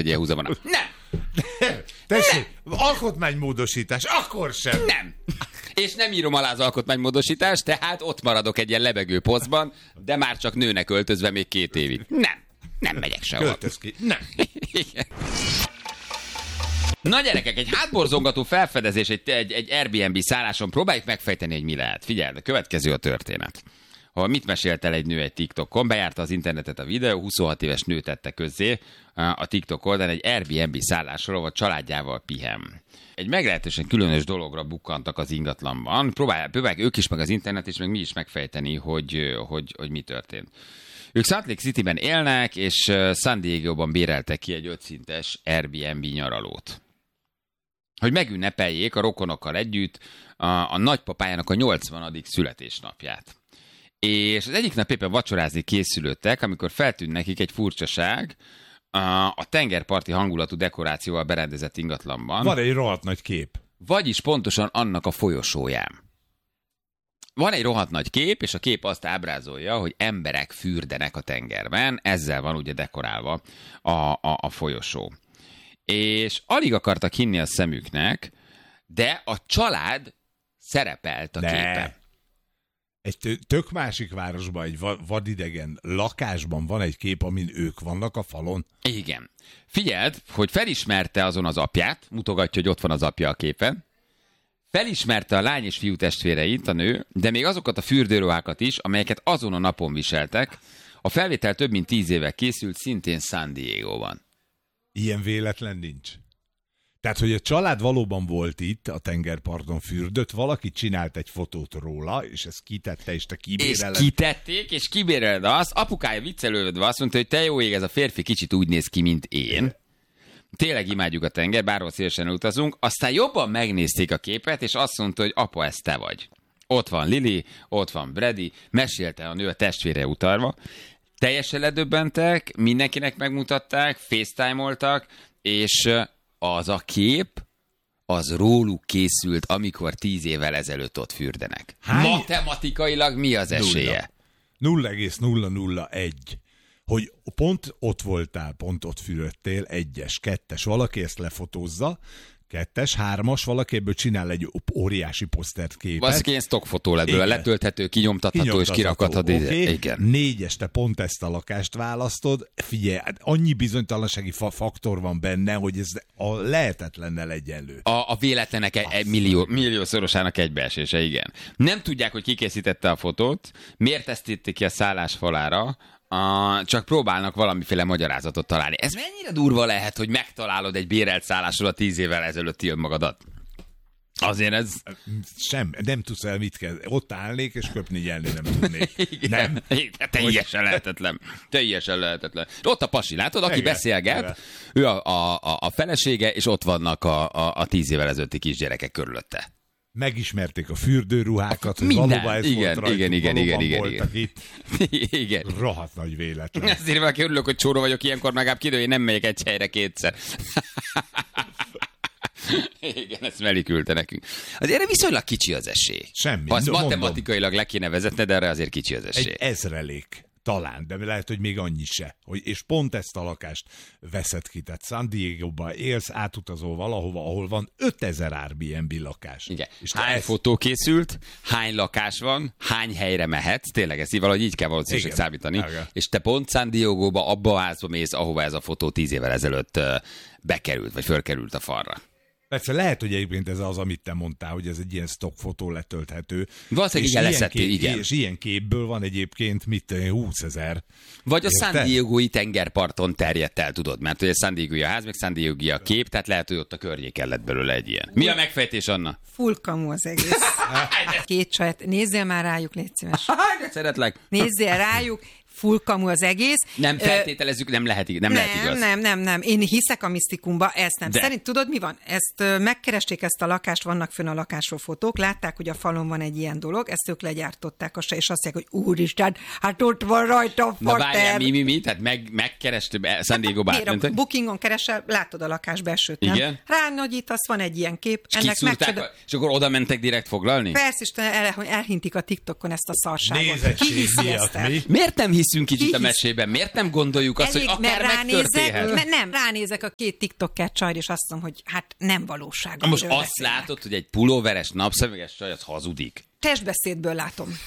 egy ilyen húzavona. Nem! Tessék, alkotmánymódosítás, akkor sem. Nem. És nem írom alá az alkotmánymódosítást, tehát ott maradok egy ilyen lebegő posztban, de már csak nőnek öltözve még 2 évig. Nem megyek sehova. Költöz ki. Nem. Igen. Na gyerekek, egy hátborzongató felfedezés egy Airbnb szálláson, próbáljuk megfejteni, hogy mi lehet. Figyeld, a következő a történet. Ahol mit mesélt el egy nő egy TikTokon, bejárta az internetet a videó, 26 éves nő tette közzé a TikTok oldalon egy Airbnb szállásról, ahol családjával pihen. Egy meglehetősen különös dologra bukkantak az ingatlanban. Próbálják ők is, meg az internet is, meg mi is megfejteni, hogy mi történt. Ők Salt Lake Cityben élnek, és San Diego-ban béreltek ki egy 5 szintes Airbnb nyaralót. Hogy megünnepeljék a rokonokkal együtt a nagypapájának a 80. születésnapját. És az egyik nap éppen vacsorázni készülődtek, amikor feltűnt nekik egy furcsaság a tengerparti hangulatú dekorációval berendezett ingatlanban. Van egy rohadt nagy kép. Vagyis pontosan annak a folyosóján. Van egy rohadt nagy kép, és a kép azt ábrázolja, hogy emberek fürdenek a tengerben, ezzel van ugye dekorálva a folyosó. És alig akartak hinni a szemüknek, de a család szerepelt a képen. Egy tök másik városban, egy vadidegen lakásban van egy kép, amin ők vannak a falon. Igen. Figyeld, hogy felismerte azon az apját, mutogatja, hogy ott van az apja a képen, felismerte a lány és fiú testvéreit, a nő, de még azokat a fürdőruhákat is, amelyeket azon a napon viseltek. A felvétel több mint 10 éve készült, szintén San Diego-ban. Ilyen véletlen nincs. Tehát, hogy a család valóban volt itt, a tengerparton fürdött, valaki csinált egy fotót róla, és ezt kitette, és te kibéreled. És kitették, és kibéreled azt. Apukája viccelődve azt mondta, hogy te jó ég, ez a férfi kicsit úgy néz ki, mint én. Tényleg imádjuk a tenger, bárhol szívesen utazunk. Aztán jobban megnézték a képet, és azt mondta, hogy apa, ez te vagy. Ott van Lili, ott van Brady, mesélte a nő a testvére utalva. Teljesen ledöbbentek, mindenkinek megmutatták, FaceTime-oltak, és az a kép, az róluk készült, amikor 10 évvel ezelőtt ott fürdenek. Matematikailag mi az esélye? 0,001. Hogy pont ott voltál, pont ott fürödtél, 1-es, 2-es, valaki ezt lefotózza, 2-es, 3-as, valaki ebből csinál egy óriási posztert képet. Valószínűleg ilyen stockfotó lett belőle, letölthető, kinyomtatható és kirakhatható. Okay. 4-es, te pont ezt a lakást választod. Figyelj, annyi bizonytalansági faktor van benne, hogy ez a lehetetlennel egyenlő. A véletlenek milliószorosának egybeesése, igen. Nem tudják, hogy ki készítette a fotót, miért tesztették ki a szállás falára, csak próbálnak valamiféle magyarázatot találni. Ez mennyire durva lehet, hogy megtalálod egy bérelt szállásról a 10 évvel ezelőtti önmagadat? Azért ez... Nem tudsz el mit kell. Ott állnék, és köpni nyelni nem tudnék. Nem? Teljesen lehetetlen. Teljesen lehetetlen. Ott a pasi, látod, aki beszélget, ő a felesége, és ott vannak a 10 évvel ezelőtti kisgyerekek körülötte. Megismerték a fürdőruhákat, hogy minden. valóban ez Igen, volt rajtuk, igen. voltak itt. Igen. Rohadt nagy véletlen. Ezért valaki örülök, hogy csóró vagyok, ilyenkor megább kidő, én nem megyek egy helyre 2-szer. Igen, ezt Meli küldte nekünk. Azért erre viszonylag kicsi az esély. Semmi. Azt matematikailag le kéne vezetni, de erre azért kicsi az esély. Egy 1000. Talán, de lehet, hogy még annyi se. És pont ezt a lakást veszed ki. Tehát San Diego-ban élsz, átutazol valahova, ahol van 5000 Airbnb lakás. Igen. És hány fotó készült, hány lakás van, hány helyre mehetsz, tényleg ezt valahogy így kell valószínűleg számítani. Igen. És te pont San Diego-ba, abba a házba mész, ahova ez a fotó 10 évvel ezelőtt bekerült, vagy fölkerült a falra. Persze lehet, hogy egyébként ez az, amit te mondtál, hogy ez egy ilyen stockfotó letölthető. Valószínűleg igen, leszettél, igen. És ilyen képből van egyébként 20 000. Vagy a San Diego-i tengerparton terjedt el, tudod, mert ugye San Diego-i a ház, meg San Diego-i a kép, tehát lehet, hogy ott a környéken lett belőle egy ilyen. Mi a megfejtés, Anna? Full kamu az egész. 2 csajt. Nézzél már rájuk, légy szíves. De szeretlek. Nézzél rájuk. Full kamu az egész. Nem feltételezzük, nem lehet igaz. Nem. Én hiszek a misztikumba, ezt nem. Szerint tudod, mi van? Ezt megkeresték ezt a lakást, vannak fönn a lakásról fotók, látták, hogy a falon van egy ilyen dolog, ezt ők legyártották, és azt mondják, hogy úristen, hát ott van rajta a fater. Na várjál, mi? Tehát megkerestük San Diego-ba átmentek? Bookingon keresel, látod a lakás belsőt, nem? Igen. Ránagyítasz, van egy ilyen kép. És és akkor oda mentek direkt foglalni? Persze, Isten, elhintik a TikTokon ezt a szarságot. Nézettség miatt mi? Miért nem hiszünk kicsit a mesében? Miért nem gondoljuk azt, hogy akár megtörténhet? Nem, ránézek a 2 TikToker csajra, és azt mondom, hogy hát nem valóság. Most azt látod, hogy egy pulóveres, napszemüveges csaj az hazudik. Testbeszédből látom.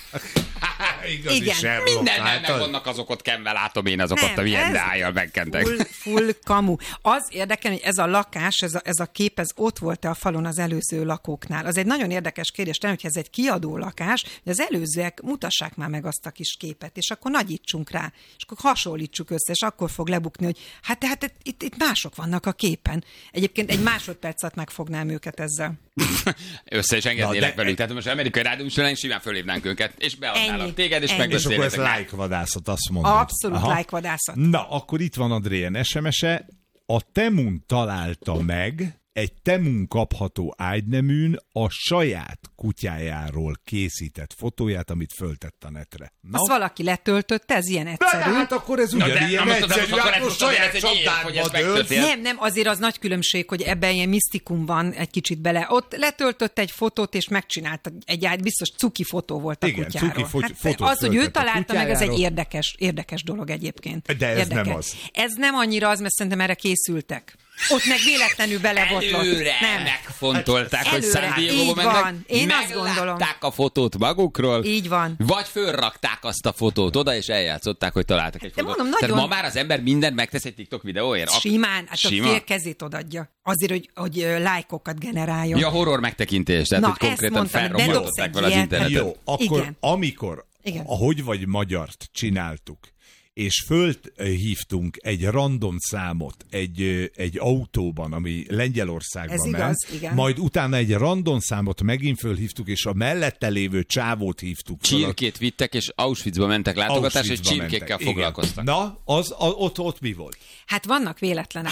Igen. Mindennel meg vannak azok ott kenve, látom én azokat, a milyen dájjal megkentek. Full kamu. Az érdekel, hogy ez a lakás, ez a kép, ez ott volt-e a falon az előző lakóknál. Az egy nagyon érdekes kérdés, hogy ez egy kiadó lakás, hogy az előzőek mutassák már meg azt a kis képet, és akkor nagyítsunk rá, és akkor hasonlítsuk össze, és akkor fog lebukni, hogy hát itt mások vannak a képen. Egyébként egy másodperc alatt megfognám őket ezzel. Össze is engednélek velük. Tehát most amerikai rádióműsorán simán fölhívnánk őket, és beadnálak téged, és megbeszélhetek. És akkor ez like-vadászat, azt mondod. Abszolút like-vadászat. Na, akkor itt van Adrien SMS-e. A Temun találta meg egy Temun kapható ágyneműn a saját kutyájáról készített fotóját, amit föltett a netre. Azt valaki letöltötte, ez ilyen egyszerű. Hát akkor ez ugyanilyen egyszerű, hát most saját csapdádba Nem, azért az nagy különbség, hogy ebben ilyen misztikum van egy kicsit bele. Ott letöltött egy fotót, és megcsinálta egy biztos cuki fotó volt a kutyáról. Az, hogy ő találta meg, ez egy érdekes dolog egyébként. De ez nem az. Ez nem annyira az, mert szerintem erre készültek. Ott meg véletlenül belebotlott. Előre megfontolták, hogy San Diego-ba mennek. Én azt gondolom. Meglátták a fotót magukról. Így van. Vagy fölrakták azt a fotót oda, és eljátszották, hogy találtak egy fotót. Mondom, tehát ma már az ember mindent megtesz egy TikTok videóért. Simán, hát a fél kezét odadja. Azért, hogy lájkokat generáljon. Ja, horror megtekintés. Tehát, hogy konkrétan felrobbantották vele az internetet. Jó, akkor amikor, ahogy vagy magyart csináltuk, és fölhívtunk egy random számot egy autóban, ami Lengyelországban ment, igen. majd utána egy random számot megint fölhívtuk, és a mellette lévő csávót hívtuk. Csirkét vittek, és Auschwitzba mentek látogatásra, és csirkékkel foglalkoztak. Na, ott mi volt? Hát vannak véletlenek.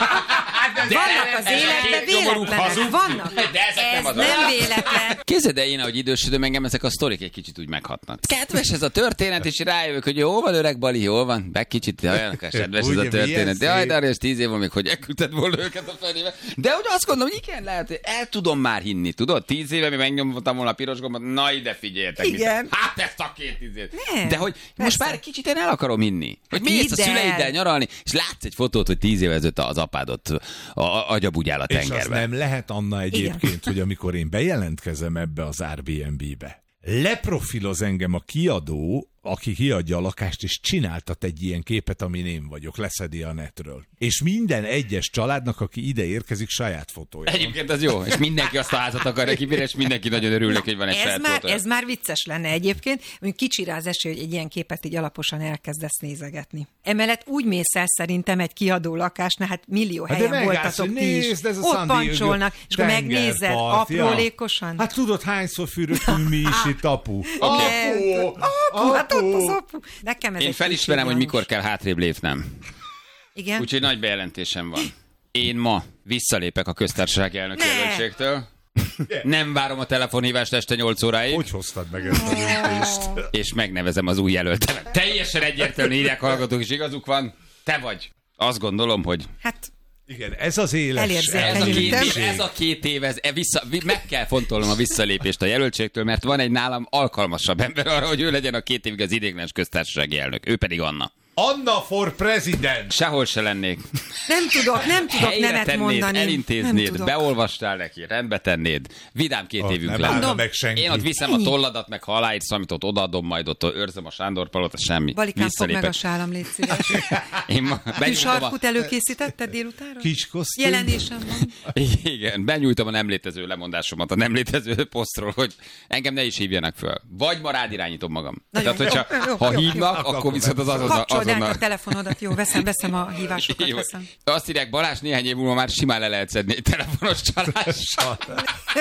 Vannak az életben véletlenek. Vannak. Ez nem véletlen. Képzeld el, én, ahogy idősödöm, engem ezek a sztorik egy kicsit úgy meghatnak. Kedves ez a történet, és rájövök, hogy jó van öreg Bali, jól van, meg kicsit olyan kedves ez a történet. Jaj, Darius, 10 év van még, hogy elküldted volna őket a felébe. De hogy azt gondolom, hogy igen, lehet, hogy el tudom már hinni, tudod? 10 éve még megnyomtam volna a piros gombot, na ide figyeljetek. Igen. Hát ezt a 2 évet. De hogy most már egy kicsit én el akarom hinni. Hogy mész a szüleiddel nyaralni, és látsz egy fotót, hogy 10 éve ezelőtt az apádot agyabugyál a tengerbe. És az nem lehet, Anna, egyébként, hogy amikor én bejelentkezem ebbe az Airbnb-be, leprofiloz engem a kiadó, aki kiadja a lakást, és csináltat egy ilyen képet, amin én vagyok, leszedi a netről. És minden egyes családnak, aki ide érkezik, saját fotója. Egyébként az jó, és mindenki azt a házat akarja kibírni, és mindenki nagyon örül neki, hogy van egy saját fotója. Ez már vicces lenne egyébként, hogy kicsi rá az esély, hogy egy ilyen képet így alaposan elkezdesz nézegetni. Emellett úgy mész el szerintem egy kiadó lakásnál, hát millió helyen voltatok ti is. Ott pancsolnak, és akkor megnézed aprólékosan. Hát tudod, hányszor fürödtünk mi is itt, apu? Apu. Én felismerem, hogy mikor kell hátrébb lépnem. Igen? Úgyhogy nagy bejelentésem van. Én ma visszalépek a köztársasági elnök jelöltségtől. Nem várom a telefonhívást este 8 óráig. Hogy hoztad meg ezt a döntést? És megnevezem az új jelöltemet. Teljesen egyértelműen írják hallgatók, és igazuk van. Te vagy. Azt gondolom, hogy... Hát... Igen, ez az éles. Ez a 2 év, meg kell fontolnom a visszalépést a jelöltségtől, mert van egy nálam alkalmasabb ember arra, hogy ő legyen a 2 évig az ideiglenes köztársasági elnök. Ő pedig Anna. Anna for president! Sehol se lennék. Nem tudok nemet tennéd, mondani. Elintéznéd, beolvastál neki, rendbe tennéd. Vidám 2 évünk lesz. Én ott viszem a tolladat, meg ha aláírsz, amit ott odaadom, majd ott őrzöm a Sándor Palota, semmi. Balikám, fogd meg a sálam, légy szíves. Kis sarkút előkészítetted délutánra? Kis kosztüm. Jelenésem van. Igen, benyújtom a nem létező lemondásomat a nem létező posztról, hogy engem ne is hívjanak föl. Vagy ma rád irányítom magam. Tehát, hogyha ha hívnak, akkor viszont az azonnal. A telefonodat, jó, veszem a hívásokat, veszem. Azt írják, Balázs, néhány év múlva már simán le lehet szedni egy telefonos csalással.